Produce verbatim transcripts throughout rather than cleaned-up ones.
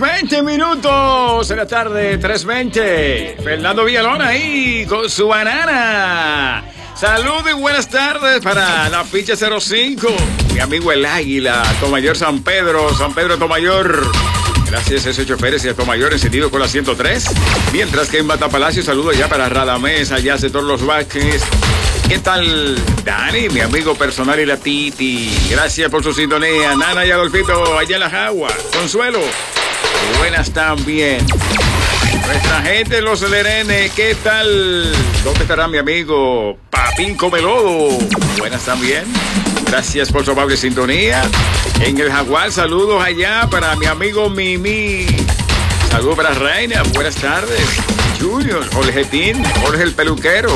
veinte minutos en la tarde, tres veinte. Fernando Villalona ahí con su banana. Saludos y buenas tardes para la ficha cero cinco. Mi amigo el Águila, Tomayor San Pedro, San Pedro Tomayor. Gracias a esos choferes y a Tomayor encendido con la ciento tres. Mientras que en Batapalacio, saludo ya para Radamés, allá hace todos los Vázquez. ¿Qué tal, Dani, mi amigo personal y la Titi? Gracias por su sintonía. Nana y Adolfito, allá en la Jagua. Consuelo, buenas también. Nuestra gente de los Lerenes, ¿qué tal? ¿Dónde estará mi amigo Papín Comelodo? Buenas también. Gracias por su amable sintonía. En el Jaguar, saludos allá para mi amigo Mimi. Saludos para Reina, buenas tardes. Junior, Jorge Tín, Jorge el peluquero.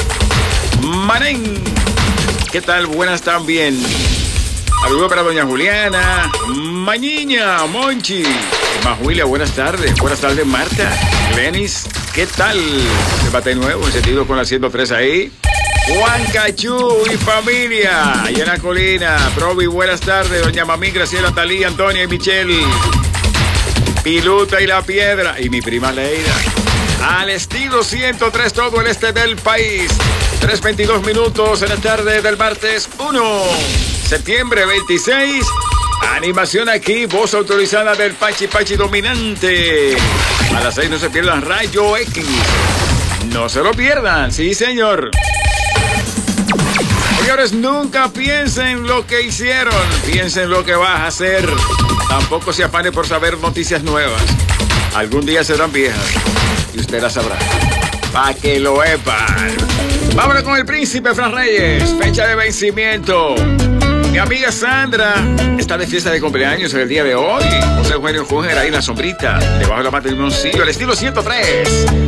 Manén, ¿qué tal? Buenas también. Saludos para doña Juliana, Mañiña, Monchi, Majulia, buenas tardes. Buenas tardes, Marta, Lenis, ¿qué tal? Debate nuevo, encendido con la ciento tres ahí. Juan Cachú y familia, allá en la colina. Provi, buenas tardes. Doña Mamí, Graciela, Talía, Antonia y Michelle. Piluta y La Piedra. Y mi prima Leida. Al estilo ciento tres, todo el este del país. tres veintidós minutos en la tarde del martes uno de septiembre veintiséis. Animación aquí, voz autorizada del Pachi Pachi dominante. A las seis no se pierdan Rayo X. No se lo pierdan, sí señor. Señores, nunca piensen lo que hicieron, piensen lo que vas a hacer. Tampoco se afane por saber noticias nuevas. Algún día serán viejas y usted las sabrá. Pa' que lo sepan. Vámonos con el príncipe Fran Reyes. Fecha de vencimiento. Mi amiga Sandra está de fiesta de cumpleaños el día de hoy. José Eugenio Júnger ahí en la sombrita, debajo de la mata de un moncillo, al estilo ciento tres.